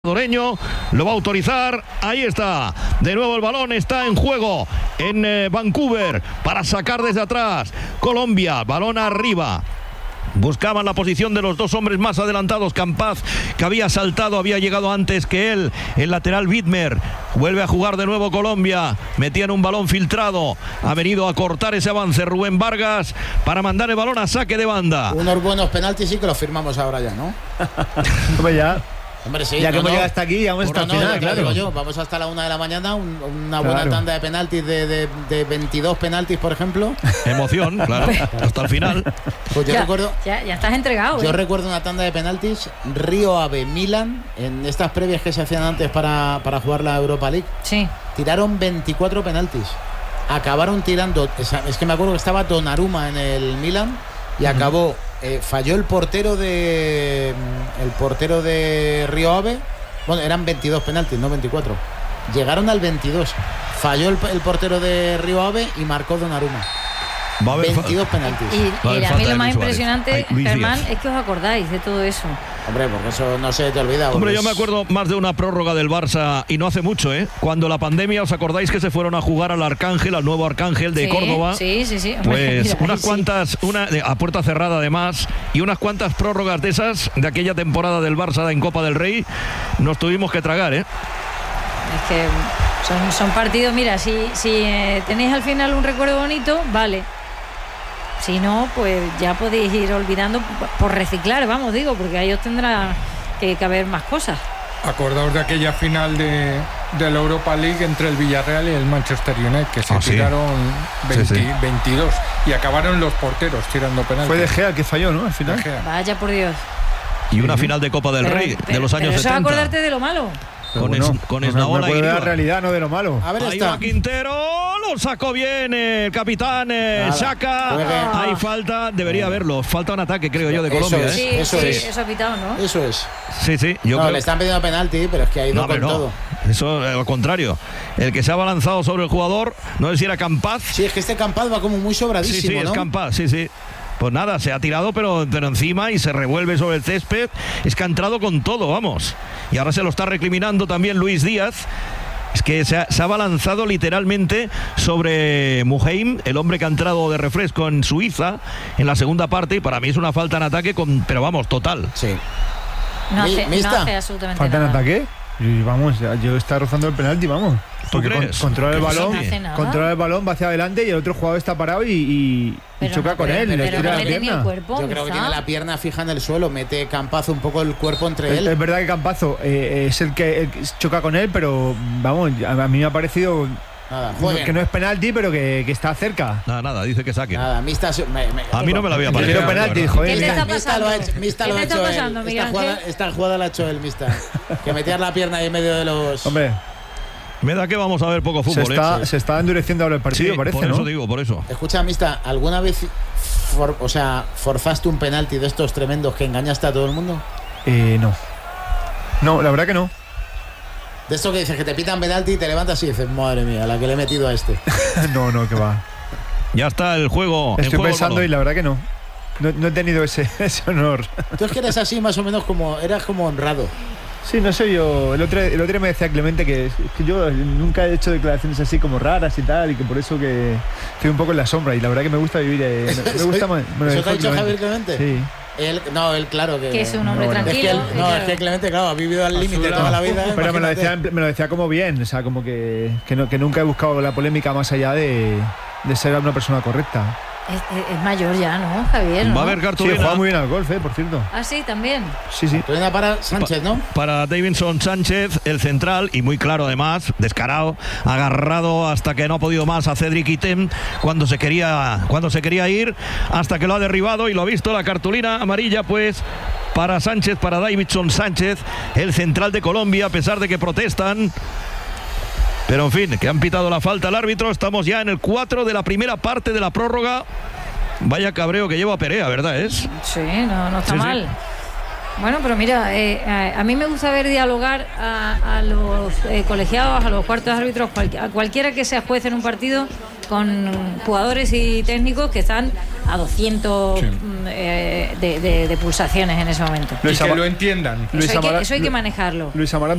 Doreño lo va a autorizar, ahí está, de nuevo el balón está en juego en Vancouver para sacar desde atrás. Colombia, balón arriba. Buscaban la posición de los dos hombres más adelantados. Campaz, que había saltado, había llegado antes que él. El lateral Widmer. Vuelve a jugar de nuevo Colombia. Metían un balón filtrado. Ha venido a cortar ese avance Rubén Vargas para mandar el balón a saque de banda. Unos buenos penaltis sí que los firmamos ahora ya, ¿no? Pues ya. Hombre, sí, ya que hemos llegado hasta aquí, ya vamos hasta el final, claro. Yo, vamos hasta la 1 de la mañana, una buena tanda de penaltis de 22 penaltis, por ejemplo. Emoción, claro, hasta el final. Pues yo recuerdo. Ya estás entregado. Yo recuerdo una tanda de penaltis, Río Ave Milan, en estas previas que se hacían antes para jugar la Europa League. Sí. Tiraron 24 penaltis. Acabaron tirando. Es que me acuerdo que estaba Donnarumma en el Milan y acabó. Falló el portero de Río Ave. Bueno, eran 22 penaltis, no 24. Llegaron al 22. Falló el portero de Río Ave y marcó Donnarumma. 22 penaltis. Y a mí lo más impresionante, Germán, es que os acordáis de todo eso. Hombre, porque eso no se te olvida. Hombre, yo me acuerdo más de una prórroga del Barça y no hace mucho, ¿eh? Cuando la pandemia, ¿os acordáis que se fueron a jugar al Arcángel, al nuevo Arcángel de Córdoba? Sí. Pues mira, unas cuantas, a puerta cerrada además, y unas cuantas prórrogas de esas, de aquella temporada del Barça en Copa del Rey, nos tuvimos que tragar, ¿eh? Es que son partidos, mira, si tenéis al final un recuerdo bonito, vale. Si no, pues ya podéis ir olvidando por reciclar, vamos, digo, porque ahí os tendrá que caber más cosas. Acordaos de aquella final de la Europa League entre el Villarreal y el Manchester United, que se tiraron 22 y acabaron los porteros tirando penaltis. Fue De Gea que falló, ¿no? Al final. Vaya por Dios. Y una final de Copa del Rey de los años 70. Eso es acordarte de lo malo. Con Esnaola y de la realidad, no de lo malo. A ver, ahí va Quintero, lo sacó bien el capitán Xhaka. Hay falta, debería haberlo. Falta un ataque, creo yo, de Colombia. Eso es. Eso ha pitado, ¿no? Eso es. Sí. Yo creo... le están pidiendo penalti, pero es que ha ido con todo. Eso, al contrario. El que se ha abalanzado sobre el jugador, no sé si era Campaz. Sí, es que este Campaz va como muy sobradísimo, Sí, ¿no? es Campaz, sí. Pues nada, se ha tirado pero encima y se revuelve sobre el césped. Es que ha entrado con todo, vamos. Y ahora se lo está recriminando también Luis Díaz. Es que se ha abalanzado literalmente sobre Muheim, el hombre que ha entrado de refresco en Suiza en la segunda parte. Y para mí es una falta en ataque, pero vamos, total. Sí. No hace absolutamente ¿Falta en nada. ataque? Y vamos, yo está rozando el penalti, vamos. ¿Tú crees? Controla el balón, va hacia adelante y el otro jugador está parado y choca con él. Pero le tira la pierna. Yo creo que tiene la pierna fija en el suelo, mete Campazo un poco el cuerpo entre él. Es verdad que Campazo es el que choca con él, pero vamos, a mí me ha parecido que no es penalti, pero que está cerca. Nada, dice que saque. Nada, Mista, a mí no me lo había parecido. Penalti, ¿Qué te está pasando? Mista lo ha hecho él. Esta jugada la ha hecho él, Mista. Que meter la pierna ahí en medio de los... Hombre, me da que vamos a ver poco fútbol. Se está endureciendo ahora el partido, parece, por ¿no? Eso digo, por eso. Escucha, Mista, ¿alguna vez forzaste un penalti de estos tremendos que engañaste a todo el mundo? No, la verdad que no. De esto que dices que te pitan penalti y te levantas y dices, madre mía, la que le he metido a este. No, que va. Ya está el juego. Estoy pensando y la verdad que no. No he tenido ese honor. Tú es que eres así más o menos eras como honrado. Sí, no sé yo. El otro día me decía Clemente que yo nunca he hecho declaraciones así como raras y tal, y que por eso que estoy un poco en la sombra. Y la verdad que me gusta vivir. Me gusta más. ¿Eso te ha dicho Javier Clemente? Sí. Él, claro que es un hombre tranquilo. Es que Clemente, claro, ha vivido al límite toda la vida. Pero me lo decía como bien, o sea, como que nunca he buscado la polémica más allá de ser una persona correcta. Es mayor ya, ¿no, Javier? ¿no? Va a haber cartulina. Sí, juega muy bien al golf, por cierto. Ah, sí, también. Sí. Cartulina para Sánchez, ¿no? Para Davinson Sánchez, el central, y muy claro además, descarado, agarrado hasta que no ha podido más a Cédric Item cuando se quería ir, hasta que lo ha derribado y lo ha visto. La cartulina amarilla, pues, para Sánchez, para Davinson Sánchez, el central de Colombia, a pesar de que protestan. Pero en fin, que han pitado la falta al árbitro. Estamos ya en el 4 de la primera parte de la prórroga. Vaya cabreo que lleva Perea, ¿verdad? Sí, no está mal. Bueno, pero mira, a mí me gusta ver dialogar a los colegiados, a los cuartos árbitros, a cualquiera que sea juez en un partido, con jugadores y técnicos que están a 200 de pulsaciones en ese momento. Y que lo entiendan. Eso hay que manejarlo. Luis Amarante